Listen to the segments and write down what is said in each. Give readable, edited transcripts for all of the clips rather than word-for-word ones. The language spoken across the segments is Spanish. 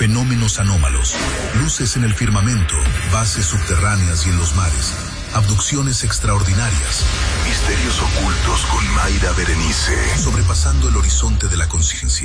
fenómenos anómalos, luces en el firmamento, bases subterráneas y en los mares, abducciones extraordinarias, misterios ocultos con Mayra Berenice, sobrepasando el horizonte de la conciencia.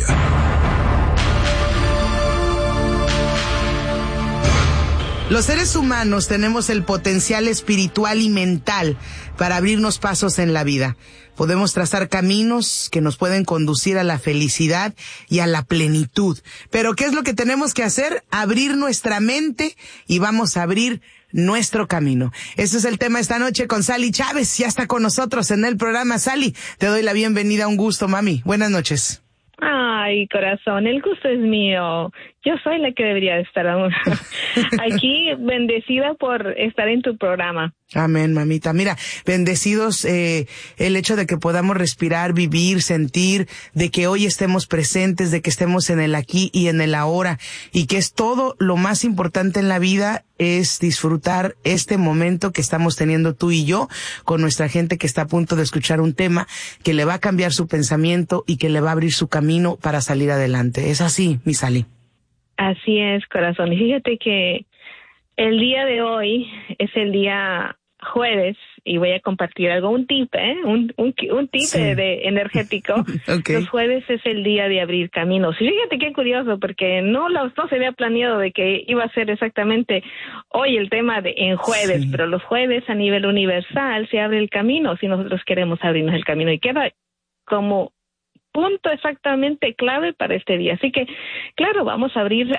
Los seres humanos tenemos el potencial espiritual y mental para abrirnos pasos en la vida. Podemos trazar caminos que nos pueden conducir a la felicidad y a la plenitud. Pero ¿qué es lo que tenemos que hacer? Abrir nuestra mente y vamos a abrir nuestro camino. Ese es el tema esta noche con Sally Chávez. Ya está con nosotros en el programa. Sally, te doy la bienvenida. Un gusto, mami. Buenas noches. Ay, corazón, el gusto es mío. Yo soy la que debería estar aquí, bendecida por estar en tu programa. Amén, mamita. Mira, bendecidos el hecho de que podamos respirar, vivir, sentir, de que hoy estemos presentes, de que estemos en el aquí y en el ahora, y que es todo lo más importante en la vida, es disfrutar este momento que estamos teniendo tú y yo con nuestra gente que está a punto de escuchar un tema que le va a cambiar su pensamiento y que le va a abrir su camino para salir adelante. Es así, mi Sally. Así es, corazón. Y fíjate que el día de hoy es el día jueves y voy a compartir algo, un tip, un tip sí. de energético. Okay. Los jueves es el día de abrir caminos. Y fíjate qué curioso, porque no se había planeado de que iba a ser exactamente hoy el tema en jueves, sí. Pero los jueves a nivel universal se abre el camino si nosotros queremos abrirnos el camino y queda como punto exactamente clave para este día. Así que, claro, vamos a abrir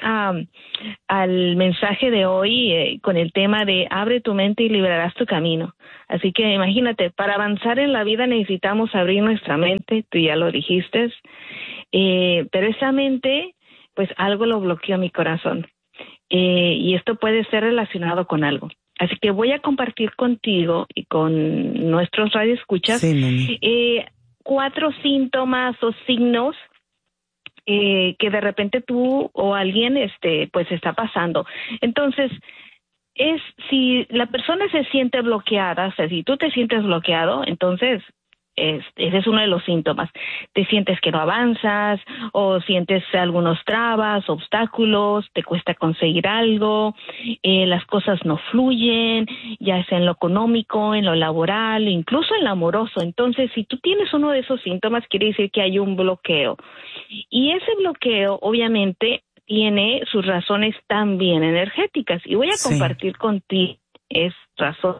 al mensaje de hoy con el tema de abre tu mente y liberarás tu camino. Así que imagínate, para avanzar en la vida necesitamos abrir nuestra mente, tú ya lo dijiste, pero esa mente, pues algo lo bloqueó mi corazón. Y esto puede ser relacionado con algo. Así que voy a compartir contigo y con nuestros radioescuchas sí, 4 síntomas o signos que de repente tú o alguien pues está pasando. Entonces, si la persona se siente bloqueada, o sea, si tú te sientes bloqueado, entonces ese es uno de los síntomas. Te sientes que no avanzas o sientes algunos trabas, obstáculos, te cuesta conseguir algo, las cosas no fluyen, ya sea en lo económico, en lo laboral, incluso en lo amoroso. Entonces, si tú tienes uno de esos síntomas, quiere decir que hay un bloqueo. Y ese bloqueo, obviamente, tiene sus razones también energéticas. Y voy a compartir contigo razones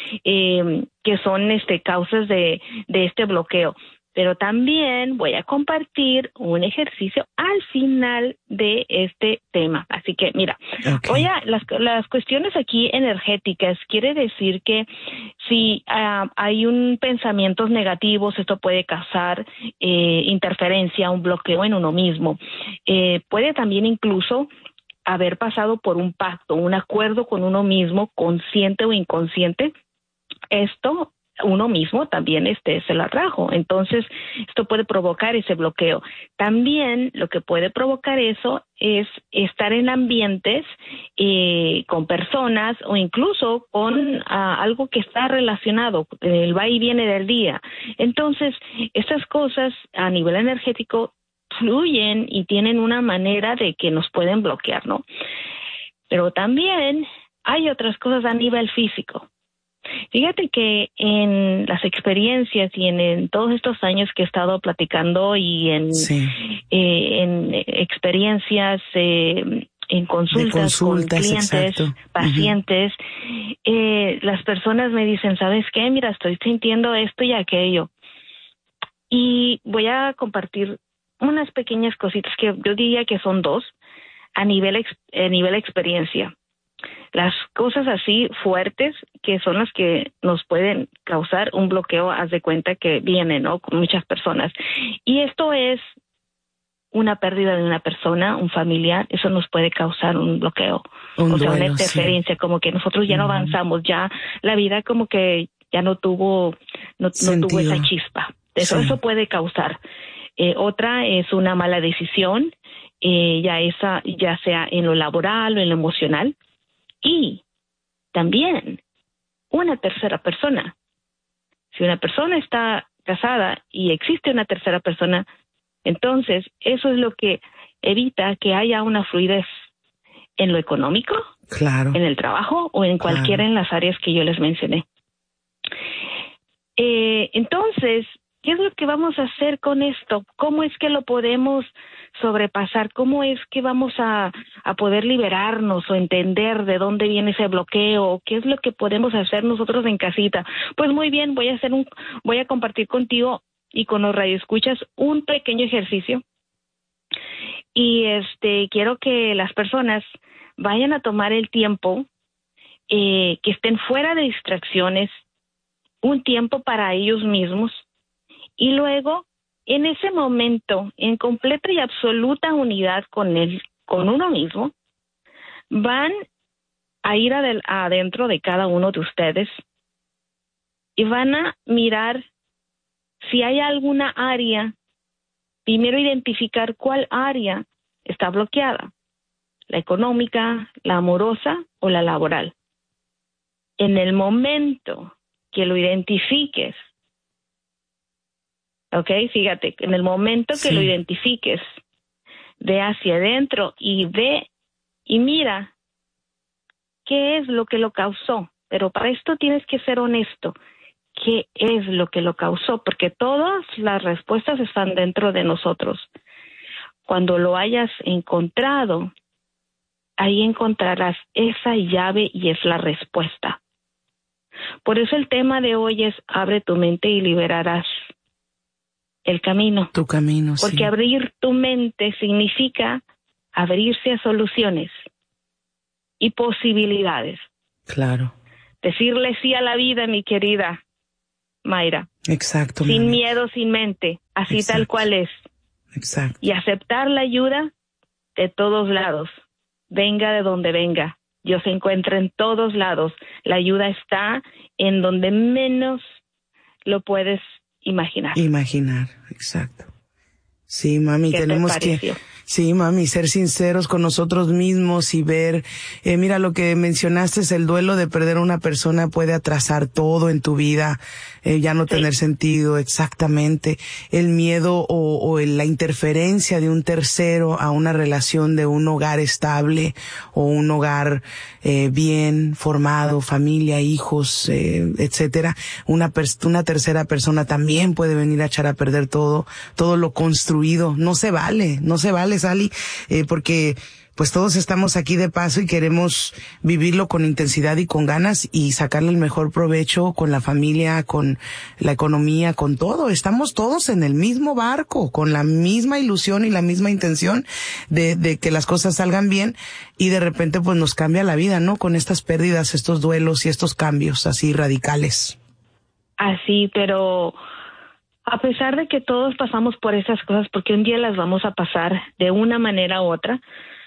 que son causas de este bloqueo, pero también voy a compartir un ejercicio al final de este tema. Así que mira, las cuestiones aquí energéticas quiere decir que si hay pensamientos negativos, esto puede causar interferencia, un bloqueo en uno mismo. Puede también incluso haber pasado por un pacto, un acuerdo con uno mismo, consciente o inconsciente, esto uno mismo también se lo atrajo. Entonces, esto puede provocar ese bloqueo. También lo que puede provocar eso es estar en ambientes con personas o incluso con algo que está relacionado, el va y viene del día. Entonces, estas cosas a nivel energético fluyen y tienen una manera de que nos pueden bloquear, ¿no? Pero también hay otras cosas a nivel físico. Fíjate que en las experiencias y en todos estos años que he estado platicando y en experiencias, en consultas con clientes, exacto. Pacientes, las personas me dicen, ¿sabes qué? Mira, estoy sintiendo esto y aquello. Y voy a compartir unas pequeñas cositas que yo diría que son 2 a nivel experiencia. Las cosas así fuertes que son las que nos pueden causar un bloqueo, haz de cuenta que vienen, ¿no? Con muchas personas. Y esto es una pérdida de una persona, un familiar, eso nos puede causar un bloqueo. Una interferencia, sí. Como que nosotros ya no avanzamos, ya la vida como que ya no tuvo esa chispa. Eso puede causar. Otra es una mala decisión, ya sea en lo laboral o en lo emocional. Y también una tercera persona. Si una persona está casada y existe una tercera persona, entonces eso es lo que evita que haya una fluidez en lo económico, claro, en el trabajo o en cualquiera en las áreas que yo les mencioné. Entonces, ¿qué es lo que vamos a hacer con esto? ¿Cómo es que lo podemos sobrepasar? ¿Cómo es que vamos a poder liberarnos o entender de dónde viene ese bloqueo? ¿Qué es lo que podemos hacer nosotros en casita? Pues muy bien, voy a compartir contigo y con los radioescuchas un pequeño ejercicio. Y quiero que las personas vayan a tomar el tiempo, que estén fuera de distracciones, un tiempo para ellos mismos, y luego, en ese momento, en completa y absoluta unidad con uno mismo, van a ir adentro de cada uno de ustedes y van a mirar si hay alguna área, primero identificar cuál área está bloqueada, la económica, la amorosa o la laboral. En el momento que lo identifiques, ¿ok? Fíjate, en el momento que lo identifiques, ve hacia adentro y ve y mira qué es lo que lo causó. Pero para esto tienes que ser honesto. ¿Qué es lo que lo causó? Porque todas las respuestas están dentro de nosotros. Cuando lo hayas encontrado, ahí encontrarás esa llave y es la respuesta. Por eso el tema de hoy es abre tu mente y liberarás el camino. Tu camino, sí. Porque abrir tu mente significa abrirse a soluciones y posibilidades. Claro. Decirle sí a la vida, mi querida Mayra. Exacto. Sin mami. miedo, sin mente, así Exacto. tal cual es. Exacto. Y aceptar la ayuda de todos lados, venga de donde venga. Dios se encuentra en todos lados. La ayuda está en donde menos lo puedes imaginar. Exacto. Sí, mami, ¿Qué tenemos te que, pareció? sí, mami, ser sinceros con nosotros mismos y ver, mira lo que mencionaste, es el duelo de perder a una persona puede atrasar todo en tu vida, ya no tener sentido, exactamente, el miedo o la interferencia de un tercero a una relación de un hogar estable o un hogar bien formado, familia, hijos, etcétera, una tercera persona también puede venir a echar a perder todo lo construido. No se vale, Sally, porque pues todos estamos aquí de paso y queremos vivirlo con intensidad y con ganas y sacarle el mejor provecho con la familia, con la economía, con todo. Estamos todos en el mismo barco, con la misma ilusión y la misma intención de que las cosas salgan bien, y de repente pues nos cambia la vida, ¿no? Con estas pérdidas, estos duelos y estos cambios así radicales. Así, pero a pesar de que todos pasamos por esas cosas, porque un día las vamos a pasar de una manera u otra,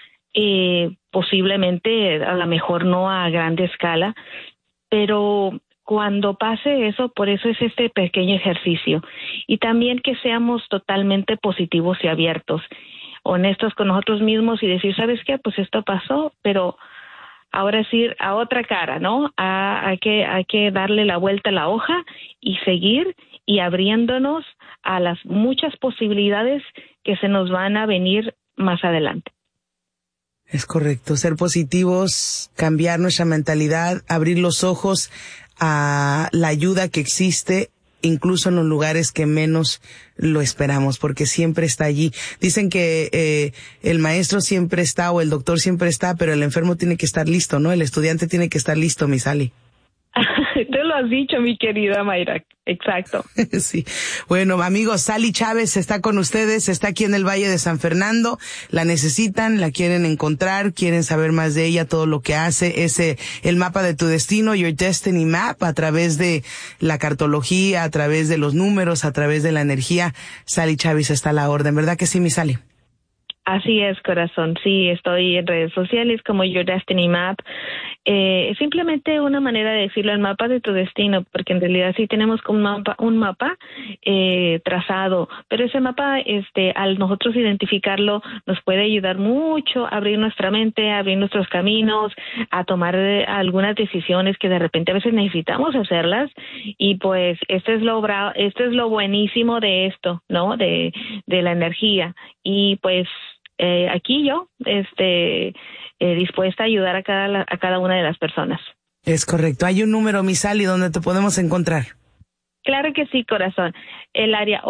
posiblemente a lo mejor no a grande escala, pero cuando pase eso, por eso es este pequeño ejercicio. Y también que seamos totalmente positivos y abiertos, honestos con nosotros mismos y decir, ¿sabes qué? Pues esto pasó, pero ahora sí a otra cara, ¿no? Hay que darle la vuelta a la hoja y seguir y abriéndonos a las muchas posibilidades que se nos van a venir más adelante. Es correcto, ser positivos, cambiar nuestra mentalidad, abrir los ojos a la ayuda que existe, incluso en los lugares que menos lo esperamos, porque siempre está allí. Dicen que el maestro siempre está o el doctor siempre está, pero el enfermo tiene que estar listo, ¿no? El estudiante tiene que estar listo, mi Sally. Tú lo has dicho, mi querida Mayra. Exacto. Sí. Bueno, amigos, Sally Chávez está con ustedes, está aquí en el Valle de San Fernando. La necesitan, la quieren encontrar, quieren saber más de ella, todo lo que hace. Es el mapa de tu destino, Your Destiny Map, a través de la cartología, a través de los números, a través de la energía. Sally Chávez está a la orden, ¿verdad que sí, mi Sally? Así es, corazón. Sí, estoy en redes sociales como Your Destiny Map. Simplemente una manera de decirlo, el mapa de tu destino, porque en realidad sí tenemos como un mapa trazado, pero ese mapa, al nosotros identificarlo, nos puede ayudar mucho a abrir nuestra mente, a abrir nuestros caminos, a tomar algunas decisiones que de repente a veces necesitamos hacerlas, y pues esto es lo buenísimo de esto, ¿no? De la energía, y pues aquí yo, dispuesta a ayudar a cada una de las personas. Es correcto. Hay un número, Miss Sally, donde te podemos encontrar. Claro que sí, corazón. El área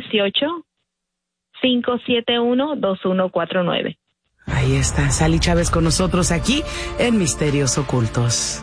818-571-2149. Ahí está, Sally Chávez con nosotros aquí en Misterios Ocultos.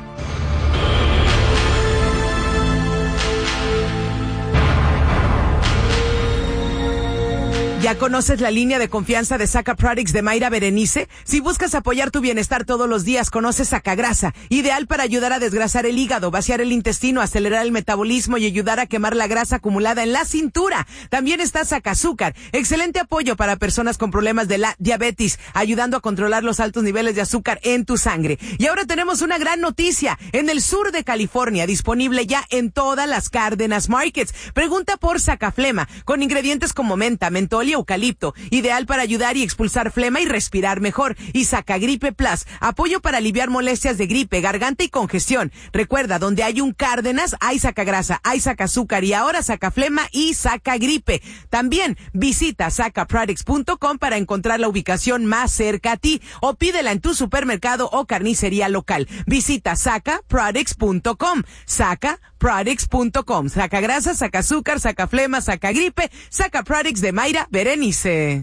¿Ya conoces la línea de confianza de Saca Products de Mayra Berenice? Si buscas apoyar tu bienestar todos los días, conoce Sacagrasa, ideal para ayudar a desgrasar el hígado, vaciar el intestino, acelerar el metabolismo y ayudar a quemar la grasa acumulada en la cintura. También está Sacazúcar, excelente apoyo para personas con problemas de la diabetes, ayudando a controlar los altos niveles de azúcar en tu sangre. Y ahora tenemos una gran noticia, en el sur de California, disponible ya en todas las Cárdenas Markets. Pregunta por Sacaflema, con ingredientes como menta, mentol y eucalipto, ideal para ayudar y expulsar flema y respirar mejor. Y Sacagripe Plus, apoyo para aliviar molestias de gripe, garganta y congestión. Recuerda, donde hay un Cárdenas, hay Sacagrasa, hay Sacazúcar y ahora Sacaflema y Sacagripe. También visita sacaproducts.com para encontrar la ubicación más cerca a ti o pídela en tu supermercado o carnicería local. Visita sacaproducts.com, sacaproducts.com. Sacagrasa, Sacazúcar, Sacaflema, Sacagripe, Sacaproducts de Mayra Berenice.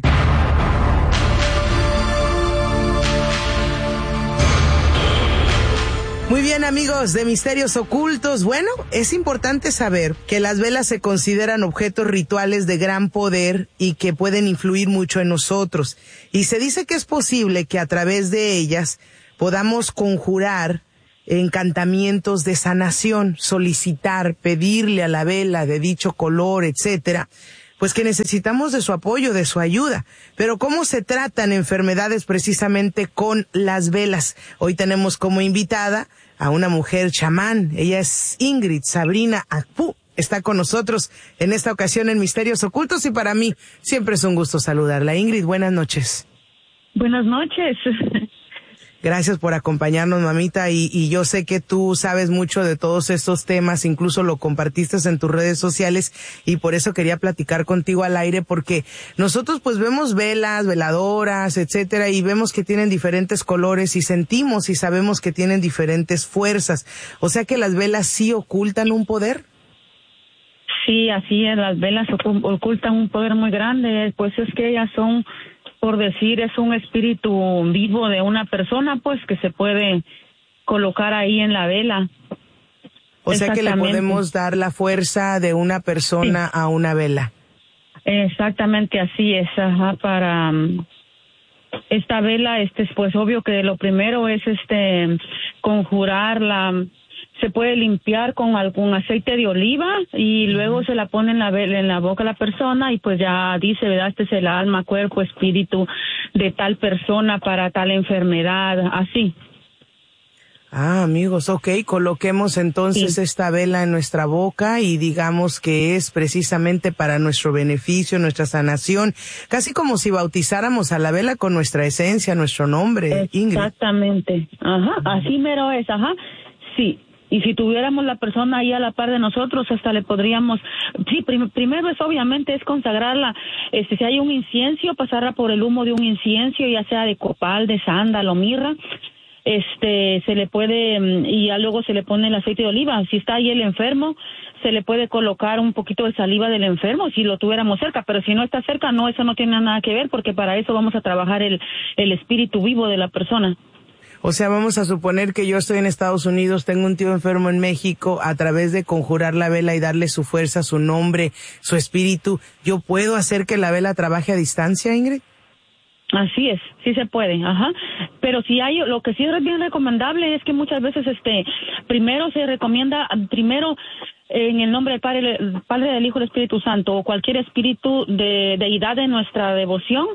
Muy bien, amigos de Misterios Ocultos. Bueno, es importante saber que las velas se consideran objetos rituales de gran poder y que pueden influir mucho en nosotros. Y se dice que es posible que a través de ellas podamos conjurar encantamientos de sanación, solicitar, pedirle a la vela de dicho color, etcétera, pues que necesitamos de su apoyo, de su ayuda. Pero ¿cómo se tratan enfermedades precisamente con las velas? Hoy tenemos como invitada a una mujer chamán. Ella es Ingrid Sabrina Akpu. Está con nosotros en esta ocasión en Misterios Ocultos y para mí siempre es un gusto saludarla. Ingrid, buenas noches. Buenas noches. Gracias por acompañarnos, mamita, y yo sé que tú sabes mucho de todos estos temas, incluso lo compartiste en tus redes sociales y por eso quería platicar contigo al aire, porque nosotros pues vemos velas, veladoras, etcétera, y vemos que tienen diferentes colores y sentimos y sabemos que tienen diferentes fuerzas. O sea que las velas sí ocultan un poder. Sí, así es, las velas ocultan un poder muy grande, pues es que ellas son, por decir, es un espíritu vivo de una persona, pues, que se puede colocar ahí en la vela. O sea que le podemos dar la fuerza de una persona, sí, a una vela. Exactamente, así es, para esta vela, pues obvio que lo primero es conjurarla. Se puede limpiar con algún aceite de oliva y luego se la pone en la boca de la persona y pues ya dice, ¿verdad? Este es el alma, cuerpo, espíritu de tal persona para tal enfermedad, así. Amigos, coloquemos entonces esta vela en nuestra boca y digamos que es precisamente para nuestro beneficio, nuestra sanación, casi como si bautizáramos a la vela con nuestra esencia, nuestro nombre, Ingrid. Exactamente, así mero es, sí. Y si tuviéramos la persona ahí a la par de nosotros, hasta le podríamos, sí, primero es obviamente es consagrarla, si hay un incienso, pasarla por el humo de un incienso, ya sea de copal, de sándalo, mirra, se le puede, y ya luego se le pone el aceite de oliva. Si está ahí el enfermo, se le puede colocar un poquito de saliva del enfermo, si lo tuviéramos cerca, pero si no está cerca, no, eso no tiene nada que ver, porque para eso vamos a trabajar el espíritu vivo de la persona. O sea, vamos a suponer que yo estoy en Estados Unidos, tengo un tío enfermo en México, a través de conjurar la vela y darle su fuerza, su nombre, su espíritu, ¿yo puedo hacer que la vela trabaje a distancia, Ingrid? Así es, sí se puede, pero si hay, lo que sí es bien recomendable es que muchas veces primero se recomienda, en el nombre del Padre, del Hijo y del Espíritu Santo, o cualquier espíritu de deidad de nuestra devoción,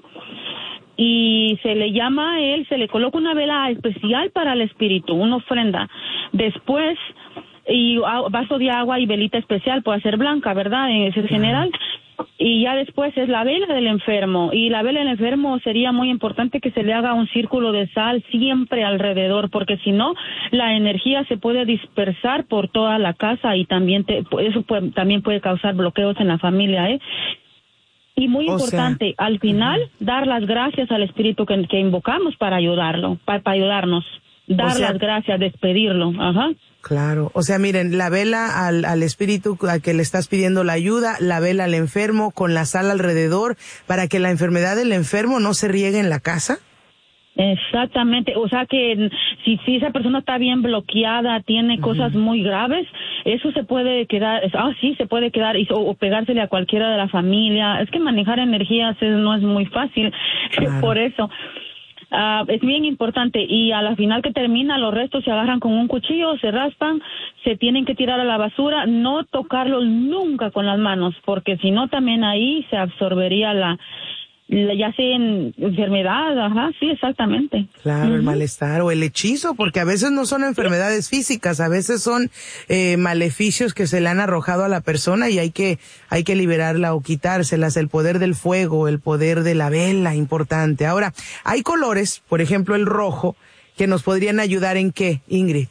y se le llama a él, se le coloca una vela especial para el espíritu, una ofrenda. Después, y vaso de agua y velita especial, puede ser blanca, ¿verdad? Es el general. Y ya después es la vela del enfermo. Y la vela del enfermo sería muy importante que se le haga un círculo de sal siempre alrededor, porque si no, la energía se puede dispersar por toda la casa y también eso también puede causar bloqueos en la familia, Y muy importante, al final, dar las gracias al espíritu que invocamos para ayudarlo, para ayudarnos. Dar las gracias, despedirlo. Ajá. Claro. O sea, miren, la vela al espíritu al que le estás pidiendo la ayuda, la vela al enfermo con la sal alrededor para que la enfermedad del enfermo no se riegue en la casa. Exactamente, o sea que si esa persona está bien bloqueada, tiene cosas muy graves, eso se puede quedar, se puede quedar o pegársele a cualquiera de la familia. Es que manejar energías no es muy fácil, claro. Por eso es bien importante. Y a la final que termina, los restos se agarran con un cuchillo, se raspan, se tienen que tirar a la basura, no tocarlos nunca con las manos, porque si no también ahí se absorbería ya sea en enfermedad, sí, exactamente. Claro, el malestar o el hechizo, porque a veces no son enfermedades físicas, a veces son maleficios que se le han arrojado a la persona y hay que liberarla o quitárselas. El poder del fuego, el poder de la vela, importante. Ahora, hay colores, por ejemplo el rojo, que nos podrían ayudar ¿en qué, Ingrid?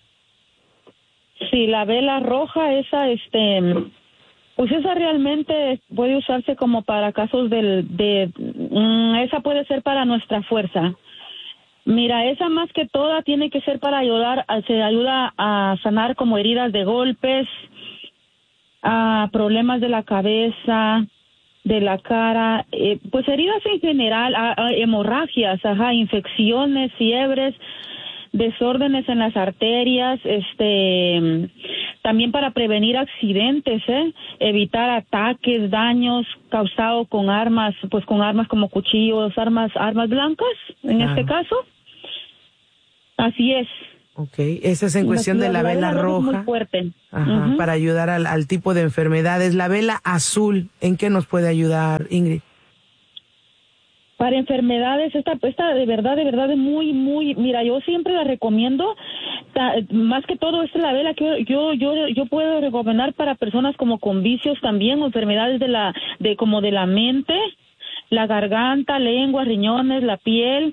Sí, la vela roja, pues esa realmente puede usarse como para casos esa puede ser para nuestra fuerza. Mira, esa más que toda tiene que ser para se ayuda a sanar como heridas de golpes, a problemas de la cabeza, de la cara, pues heridas en general, a hemorragias, infecciones, fiebres, desórdenes en las arterias, también para prevenir accidentes, evitar ataques, daños causados con armas como cuchillos, armas blancas, en este caso. Así es. Okay, esa es en cuestión de la vela roja. Muy fuerte. Ajá, para ayudar al tipo de enfermedades. La vela azul, ¿en qué nos puede ayudar, Ingrid? Para enfermedades, esta de verdad es muy, muy, mira, yo siempre la recomiendo, más que todo esta es la vela que yo puedo recomendar para personas como con vicios también, o enfermedades de la mente, la garganta, lengua, riñones, la piel,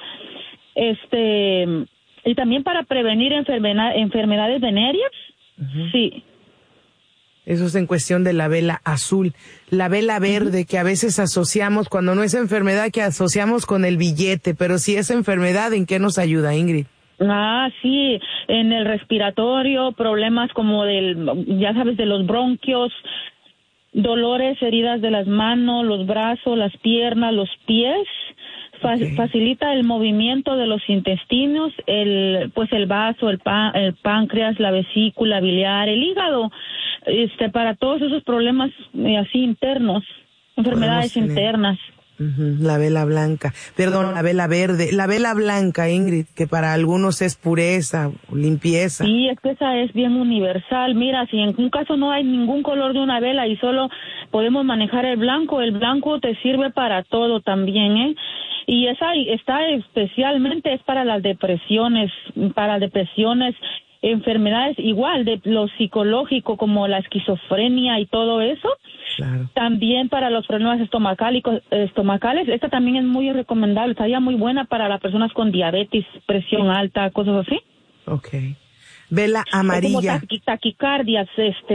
y también para prevenir enfermedades venéreas, sí. Eso es en cuestión de la vela azul. La vela verde, que a veces asociamos, cuando no es enfermedad, que asociamos con el billete, pero si es enfermedad, ¿en qué nos ayuda, Ingrid? Sí, en el respiratorio, problemas como ya sabes, de los bronquios, dolores, heridas de las manos, los brazos, las piernas, los pies. Facilita el movimiento de los intestinos, el vaso, el páncreas, la vesícula biliar, el hígado, para todos esos problemas así internos, enfermedades internas. La vela blanca, la vela verde, la vela blanca, Ingrid, que para algunos es pureza, limpieza. Sí, es que esa es bien universal. Mira, si en un caso no hay ningún color de una vela y solo podemos manejar el blanco te sirve para todo también, Y esa está especialmente es para las depresiones, enfermedades igual de lo psicológico como la esquizofrenia y todo eso. Claro. También para los problemas estomacales, esta también es muy recomendable, estaría muy buena para las personas con diabetes, presión alta, cosas así. Okay. Vela amarilla. Como taquicardias,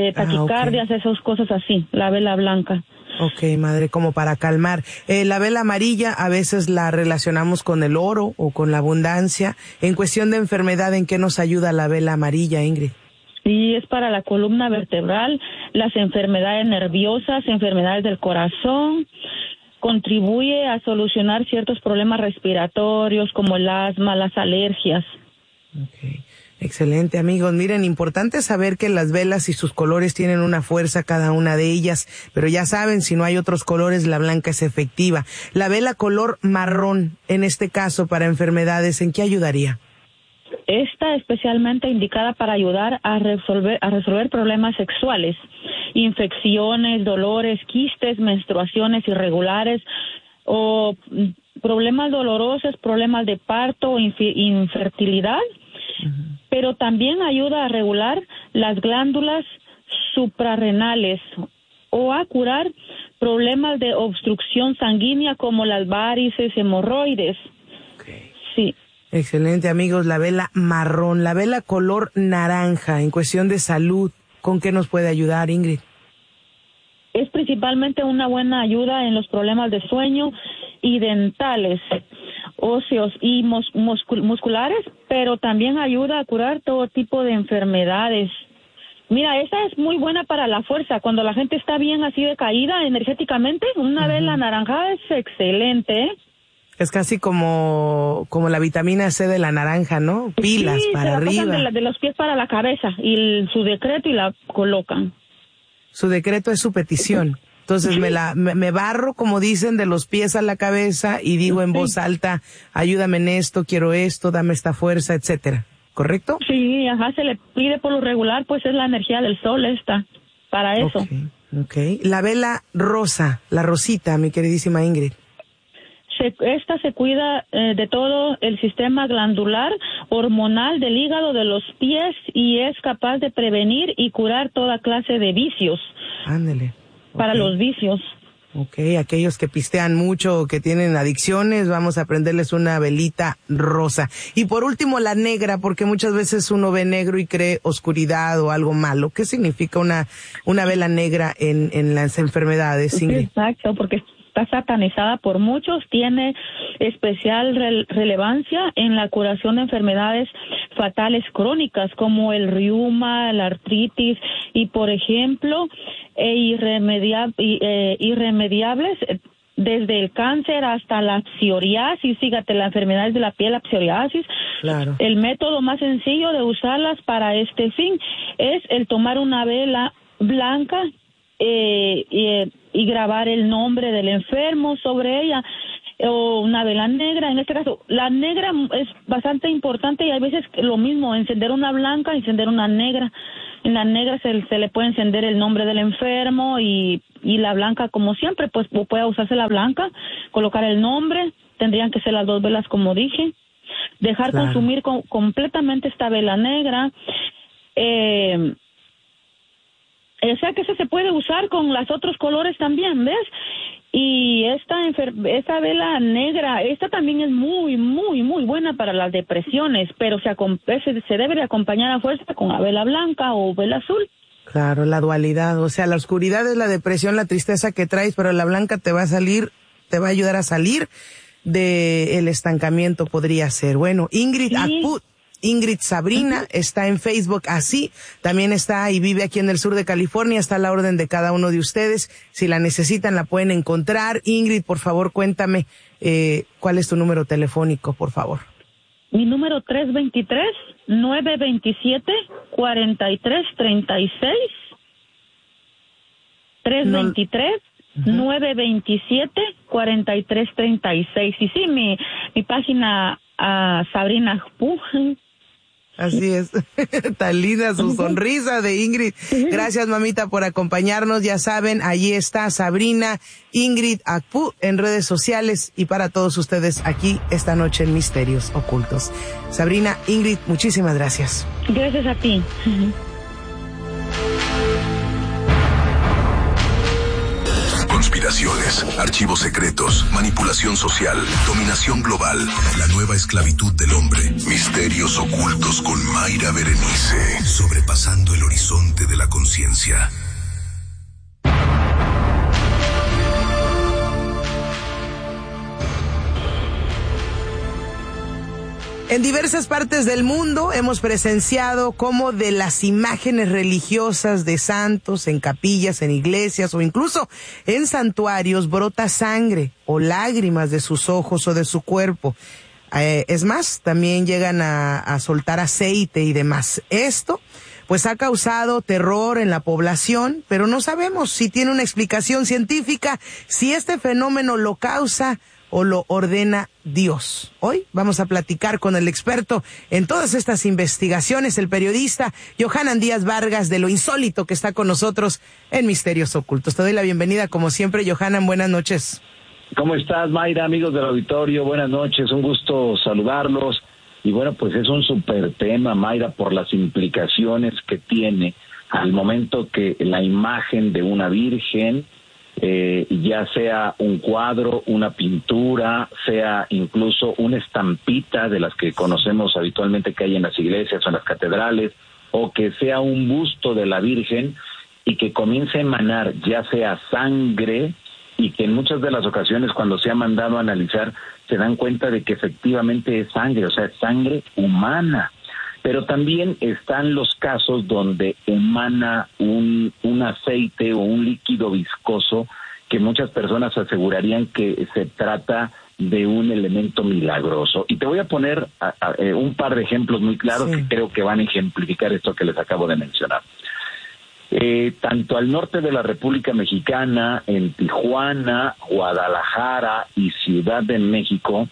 esas cosas así, la vela blanca. Okay, madre, como para calmar. La vela amarilla a veces la relacionamos con el oro o con la abundancia. En cuestión de enfermedad, ¿en qué nos ayuda la vela amarilla, Ingrid? Sí, es para la columna vertebral, las enfermedades nerviosas, enfermedades del corazón. Contribuye a solucionar ciertos problemas respiratorios como el asma, las alergias. Okay. Excelente, amigos. Miren, importante saber que las velas y sus colores tienen una fuerza cada una de ellas, pero ya saben, si no hay otros colores, la blanca es efectiva. La vela color marrón, en este caso para enfermedades, ¿en qué ayudaría? Está especialmente indicada para ayudar a resolver problemas sexuales, infecciones, dolores, quistes, menstruaciones irregulares o problemas dolorosos, problemas de parto o infertilidad. Pero también ayuda a regular las glándulas suprarrenales o a curar problemas de obstrucción sanguínea como las varices, hemorroides. Okay. Sí. Excelente, amigos. La vela marrón, la vela color naranja, en cuestión de salud, ¿con qué nos puede ayudar, Ingrid? es principalmente una buena ayuda en los problemas de sueño y dentales, óseos y musculares, pero también ayuda a curar todo tipo de enfermedades. Mira, esa es muy buena para la fuerza. Cuando la gente está bien así decaída energéticamente, una vela anaranjada es excelente, ¿eh? Es casi como la vitamina C de la naranja, ¿no? Pilas sí, para arriba. Pasan de los pies para la cabeza y su decreto y la colocan. Su decreto es su petición. Entonces me barro, como dicen, de los pies a la cabeza y digo en voz alta, ayúdame en esto, quiero esto, dame esta fuerza, etcétera. ¿Correcto? Sí, ajá, se le pide por lo regular, pues es la energía del sol para eso. Okay. La vela rosa, la rosita, mi queridísima Ingrid. Esta se cuida de todo el sistema glandular, hormonal del hígado, de los pies, y es capaz de prevenir y curar toda clase de vicios. Ándele. Para los vicios. Aquellos que pistean mucho o que tienen adicciones, vamos a prenderles una velita rosa. Y por último, la negra, porque muchas veces uno ve negro y cree oscuridad o algo malo. ¿Qué significa una vela negra en las enfermedades, Ingrid? Exacto, porque está satanizada por muchos, tiene especial relevancia en la curación de enfermedades fatales crónicas como el reuma, la artritis y, por ejemplo, irremediables desde el cáncer hasta la psoriasis. Fíjate, las enfermedades de la piel, la psoriasis. Claro. El método más sencillo de usarlas para este fin es el tomar una vela blanca y grabar el nombre del enfermo sobre ella, o una vela negra. En este caso, la negra es bastante importante y hay veces lo mismo, encender una blanca, encender una negra. En la negra se le puede encender el nombre del enfermo y la blanca, como siempre, pues puede usarse la blanca, colocar el nombre, tendrían que ser las dos velas como dije, dejar consumir completamente esta vela negra. O sea que se puede usar con los otros colores también, ¿ves? Y esta vela negra, esta también es muy, muy, muy buena para las depresiones, pero se debe de acompañar a fuerza con la vela blanca o vela azul. Claro, la dualidad, o sea, la oscuridad es la depresión, la tristeza que traes, pero la blanca te va a ayudar a salir del estancamiento, podría ser. Bueno, Ingrid Sabrina está en Facebook así, también está y vive aquí en el sur de California, está a la orden de cada uno de ustedes, si la necesitan la pueden encontrar. Ingrid, por favor, cuéntame cuál es tu número telefónico, por favor. Mi número 323-927-4336, 323-927-4336, y sí, mi página Sabrina Pu. Así es, tan linda su sonrisa de Ingrid. Gracias, mamita, por acompañarnos. Ya saben, allí está Sabrina Ingrid Akpu en redes sociales y para todos ustedes aquí esta noche en Misterios Ocultos. Sabrina, Ingrid, muchísimas gracias. Gracias a ti. Conspiraciones, archivos secretos, manipulación social, dominación global, la nueva esclavitud del hombre, misterios ocultos con Mayra Berenice, sobrepasando el horizonte de la conciencia. En diversas partes del mundo hemos presenciado cómo de las imágenes religiosas de santos en capillas, en iglesias o incluso en santuarios brota sangre o lágrimas de sus ojos o de su cuerpo. Es más, también llegan a soltar aceite y demás. Esto pues ha causado terror en la población, pero no sabemos si tiene una explicación científica, si este fenómeno lo causa o lo ordena Dios. Hoy vamos a platicar con el experto en todas estas investigaciones, el periodista Yohanan Díaz Vargas, de Lo Insólito, que está con nosotros en Misterios Ocultos. Te doy la bienvenida, como siempre, Yohanan. Buenas noches. ¿Cómo estás, Mayra? Amigos del auditorio, buenas noches, un gusto saludarlos. Y bueno, pues es un súper tema, Mayra, por las implicaciones que tiene al momento que la imagen de una virgen, ya sea un cuadro, una pintura, sea incluso una estampita de las que conocemos habitualmente que hay en las iglesias o en las catedrales, o que sea un busto de la Virgen, y que comience a emanar ya sea sangre, y que en muchas de las ocasiones cuando se ha mandado a analizar se dan cuenta de que efectivamente es sangre, o sea, es sangre humana. Pero también están los casos donde emana un aceite o un líquido viscoso que muchas personas asegurarían que se trata de un elemento milagroso. Y te voy a poner un par de ejemplos muy claros que creo que van a ejemplificar esto que les acabo de mencionar. Tanto al norte de la República Mexicana, en Tijuana, Guadalajara y Ciudad de México,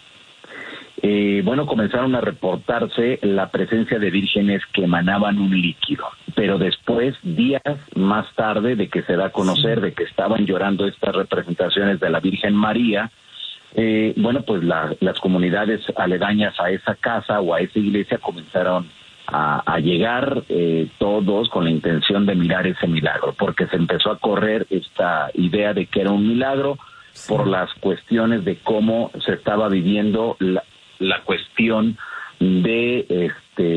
comenzaron a reportarse la presencia de vírgenes que emanaban un líquido, pero después, días más tarde de que se da a conocer de que estaban llorando estas representaciones de la Virgen María, las comunidades aledañas a esa casa o a esa iglesia comenzaron a llegar todos con la intención de mirar ese milagro, porque se empezó a correr esta idea de que era un milagro por las cuestiones de cómo se estaba viviendo la cuestión de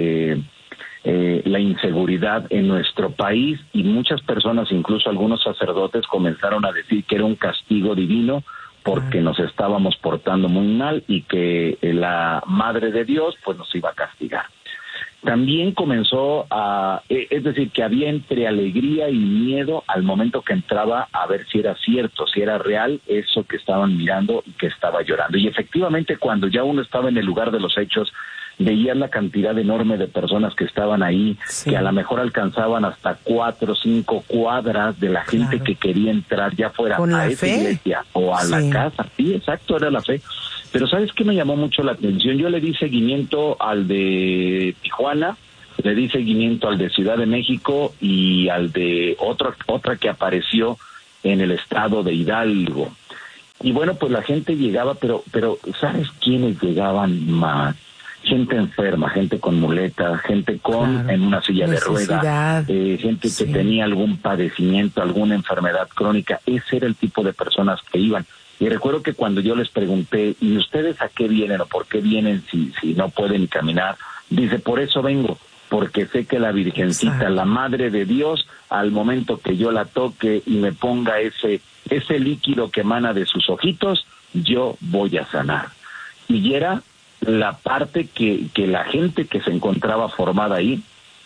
la inseguridad en nuestro país, y muchas personas, incluso algunos sacerdotes, comenzaron a decir que era un castigo divino porque nos estábamos portando muy mal y que la Madre de Dios pues nos iba a castigar. También comenzó es decir, que había entre alegría y miedo al momento que entraba a ver si era cierto, si era real eso que estaban mirando y que estaba llorando. Y efectivamente, cuando ya uno estaba en el lugar de los hechos, veían la cantidad enorme de personas que estaban ahí, que a lo mejor alcanzaban hasta 4 o 5 cuadras de la gente que quería entrar, ya fuera a esa iglesia o a la casa. Sí, exacto, era la fe. Pero ¿sabes qué me llamó mucho la atención? Yo le di seguimiento al de Tijuana, le di seguimiento al de Ciudad de México y al de otra que apareció en el estado de Hidalgo. Y bueno, pues la gente llegaba, pero ¿sabes quiénes llegaban más? Gente enferma, gente con muleta, gente en una silla de ruedas, gente que tenía algún padecimiento, alguna enfermedad crónica. Ese era el tipo de personas que iban. Y recuerdo que cuando yo les pregunté, ¿y ustedes a qué vienen o por qué vienen si no pueden caminar? Dice, por eso vengo, porque sé que la Virgencita, la Madre de Dios, al momento que yo la toque y me ponga ese líquido que emana de sus ojitos, yo voy a sanar. Y era la parte que la gente que se encontraba formada ahí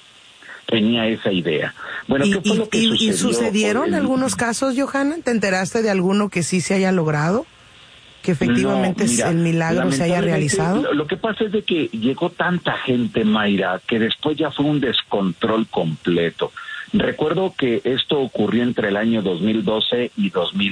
tenía esa idea. Bueno, ¿qué fue lo que sucedió? ¿Y sucedieron algunos casos, Johanna? ¿Te enteraste de alguno que sí se haya logrado? ¿Que efectivamente el milagro se haya realizado? Lo que pasa es de que llegó tanta gente, Mayra, que después ya fue un descontrol completo. Recuerdo que esto ocurrió entre el año 2012 y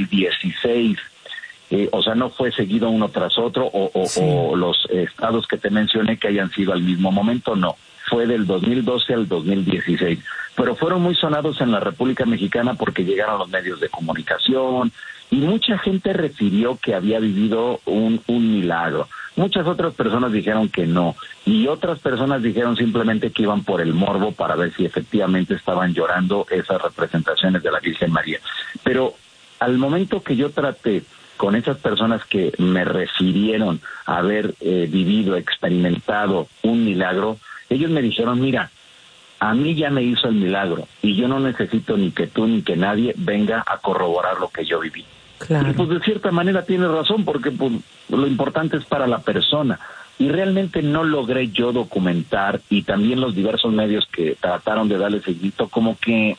2016. O sea, no fue seguido uno tras otro o los estados que te mencioné que hayan sido al mismo momento, no. Fue del 2012 al 2016. Pero fueron muy sonados en la República Mexicana porque llegaron los medios de comunicación y mucha gente refirió que había vivido un milagro. Muchas otras personas dijeron que no y otras personas dijeron simplemente que iban por el morbo para ver si efectivamente estaban llorando esas representaciones de la Virgen María. Pero al momento que yo traté con esas personas que me refirieron a haber vivido, experimentado un milagro, ellos me dijeron, mira, a mí ya me hizo el milagro y yo no necesito ni que tú ni que nadie venga a corroborar lo que yo viví. Claro. Y pues de cierta manera tiene razón, porque pues, lo importante es para la persona. Y realmente no logré yo documentar, y también los diversos medios que trataron de darle seguimiento, como que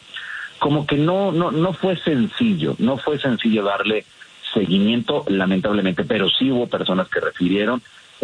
no fue sencillo, darle seguimiento, lamentablemente, pero sí hubo personas que refirieron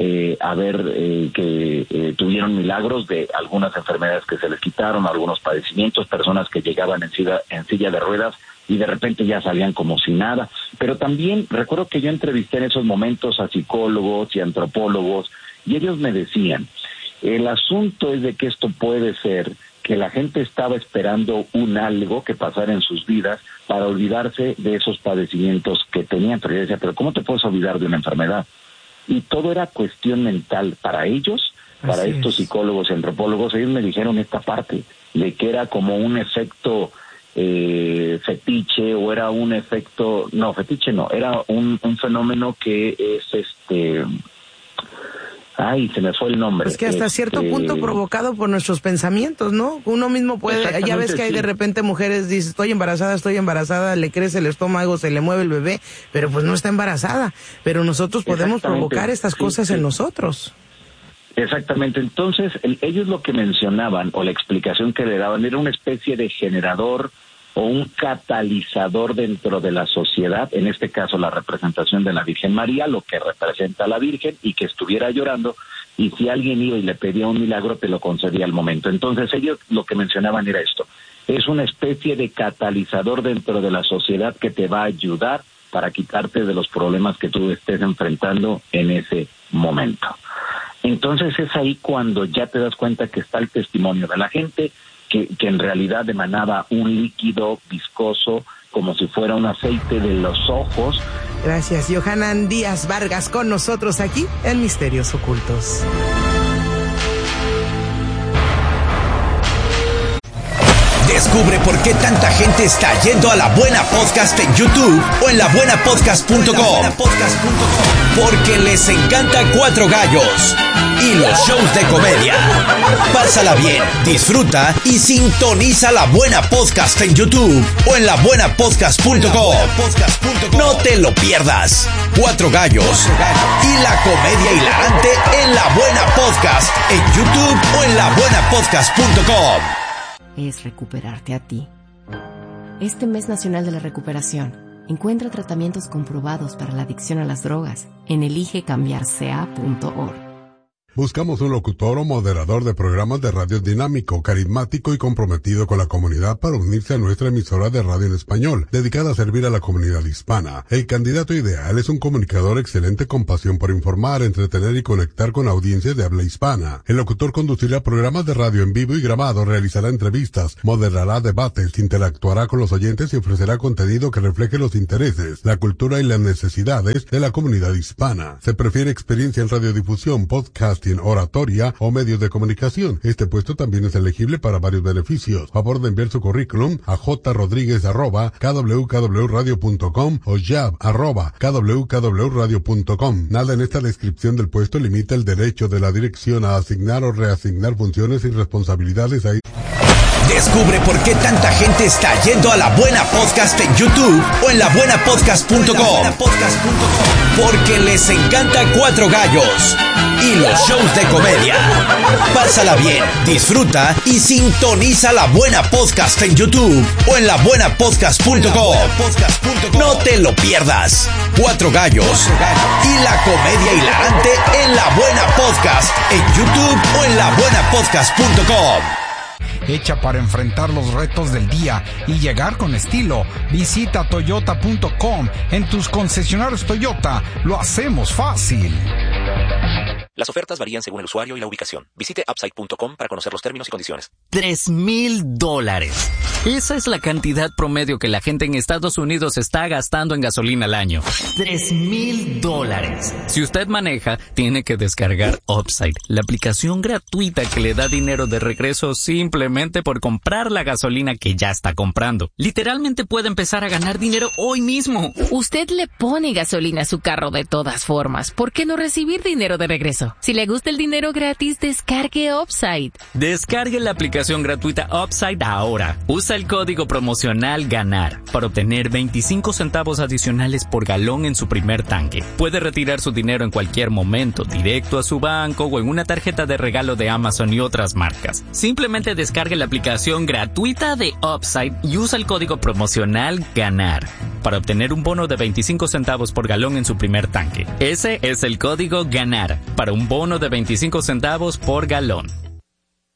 que tuvieron milagros de algunas enfermedades que se les quitaron, algunos padecimientos, personas que llegaban en silla de ruedas y de repente ya salían como si nada. Pero también recuerdo que yo entrevisté en esos momentos a psicólogos y antropólogos y ellos me decían, el asunto es de que esto puede ser que la gente estaba esperando un algo que pasara en sus vidas para olvidarse de esos padecimientos que tenían. Pero yo decía, pero ¿cómo te puedes olvidar de una enfermedad? Y todo era cuestión mental para ellos, para estos psicólogos y antropólogos. Ellos me dijeron esta parte, de que era como un efecto fetiche, o era un efecto, no, fetiche no, era un fenómeno que es Ay, se me fue el nombre. Pues que hasta cierto punto provocado por nuestros pensamientos, ¿no? Uno mismo puede, ya ves que hay de repente mujeres, dice, estoy embarazada, le crece el estómago, se le mueve el bebé, pero pues no está embarazada. Pero nosotros podemos provocar estas cosas en nosotros. Exactamente. Entonces, ellos lo que mencionaban, o la explicación que le daban, era una especie de generador o un catalizador dentro de la sociedad, en este caso la representación de la Virgen María, lo que representa a la Virgen, y que estuviera llorando, y si alguien iba y le pedía un milagro, te lo concedía al momento. Entonces ellos lo que mencionaban era esto, es una especie de catalizador dentro de la sociedad que te va a ayudar para quitarte de los problemas que tú estés enfrentando en ese momento. Entonces es ahí cuando ya te das cuenta que está el testimonio de la gente, que en realidad emanaba un líquido viscoso, como si fuera un aceite de los ojos. Gracias, Yohanan Díaz Vargas, con nosotros aquí en Misterios Ocultos. Descubre por qué tanta gente está yendo a La Buena Podcast en YouTube o en labuenapodcast.com. Porque les encanta Cuatro Gallos y los shows de comedia. Pásala bien, disfruta y sintoniza La Buena Podcast en YouTube o en labuenapodcast.com. No te lo pierdas. Cuatro Gallos y la comedia hilarante en La Buena Podcast en YouTube o en labuenapodcast.com. Es recuperarte a ti. Este mes nacional de la recuperación, encuentra tratamientos comprobados para la adicción a las drogas en eligecambiarca.org. Buscamos un locutor o moderador de programas de radio dinámico, carismático y comprometido con la comunidad para unirse a nuestra emisora de radio en español, dedicada a servir a la comunidad hispana. El candidato ideal es un comunicador excelente con pasión por informar, entretener y conectar con audiencias de habla hispana. El locutor conducirá programas de radio en vivo y grabado, realizará entrevistas, moderará debates, interactuará con los oyentes y ofrecerá contenido que refleje los intereses, la cultura y las necesidades de la comunidad hispana. Se prefiere experiencia en radiodifusión, podcast, oratoria o medios de comunicación. Este puesto también es elegible para varios beneficios. Favor de enviar su currículum a jrodriguez@kwkwradio.com o jab@kwkwradio.com. Nada en esta descripción del puesto limita el derecho de la dirección a asignar o reasignar funciones y responsabilidades a... Descubre por qué tanta gente está yendo a La Buena Podcast en YouTube o en labuenapodcast.com. Porque les encanta Cuatro Gallos y los shows de comedia. Pásala bien, disfruta y sintoniza La Buena Podcast en YouTube o en labuenapodcast.com. No te lo pierdas. Cuatro Gallos y la comedia hilarante en La Buena Podcast en YouTube o en labuenapodcast.com. Hecha para enfrentar los retos del día y llegar con estilo. Visita toyota.com. En tus concesionarios Toyota lo hacemos fácil. Las ofertas varían según el usuario y la ubicación. Visite upside.com para conocer los términos y condiciones. $3,000. Esa es la cantidad promedio que la gente en Estados Unidos está gastando en gasolina al año. $3,000. Si usted maneja, tiene que descargar Upside, la aplicación gratuita que le da dinero de regreso simplemente por comprar la gasolina que ya está comprando. Literalmente puede empezar a ganar dinero hoy mismo. Usted le pone gasolina a su carro de todas formas. ¿Por qué no recibir dinero de regreso? Si le gusta el dinero gratis, descargue Upside. Descargue la aplicación gratuita Upside ahora. Usa el código promocional GANAR para obtener 25 centavos adicionales por galón en su primer tanque. Puede retirar su dinero en cualquier momento, directo a su banco o en una tarjeta de regalo de Amazon y otras marcas. Simplemente descargue la aplicación gratuita de Upside y usa el código promocional GANAR para obtener un bono de 25 centavos por galón en su primer tanque. Ese es el código GANAR para un bono de 25 centavos por galón.